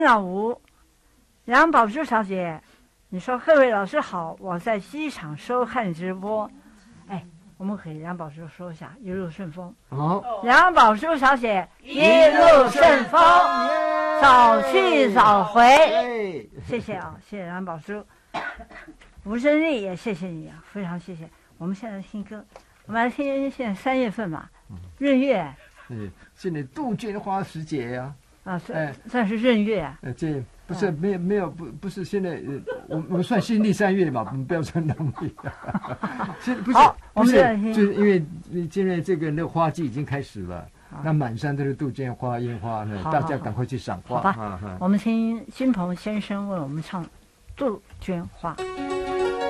老吴，杨宝珠小姐，你说各位老师好，我在机场收看直播。哎，我们给杨宝珠说一下，一路顺风。 好， 杨宝珠小姐一路顺风，早去早回。谢谢啊，谢谢杨宝珠。吴珍丽也谢谢你啊，非常谢谢。我们现在听歌，我们来听现在3月份嘛，闰月。 现在杜鹃花时节呀。 算是闰月啊。 这不是没有不是现在我算新历3月嘛，我们不要算农历。不是，就是因为现在这个那个花季已经开始了，那满山都是杜鹃花、烟花，大家赶快去赏花。 好吧，我们听金鹏先生为我们唱《杜鹃花》。